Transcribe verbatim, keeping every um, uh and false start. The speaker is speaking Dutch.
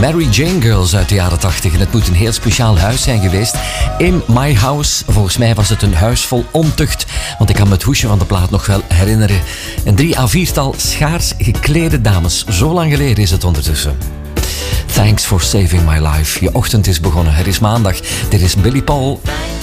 Mary Jane Girls uit de jaren tachtig. En het moet een heel speciaal huis zijn geweest. In My House. Volgens mij was het een huis vol ontucht. Want ik kan me het hoesje van de plaat nog wel herinneren. Een drie à viertal schaars geklede dames. Zo lang geleden is het ondertussen. Thanks for saving my life. Je ochtend is begonnen. Het is maandag. Dit is Billy Paul.